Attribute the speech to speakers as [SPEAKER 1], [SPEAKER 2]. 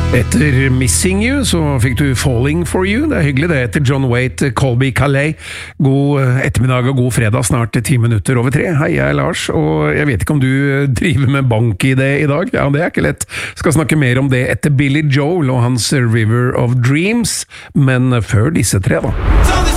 [SPEAKER 1] Etter Missing You så fikk du Falling For You. Det er hyggelig det, etter John Waite, Colby Calais. God ettermiddag og god fredag, snart 3:10. Hei, jeg er Lars, og jeg vet ikke om du driver med bank-ID i dag? Ja, det er ikke lett. Skal snakke mer om det etter Billy Joel og hans River of Dreams, men før disse tre da.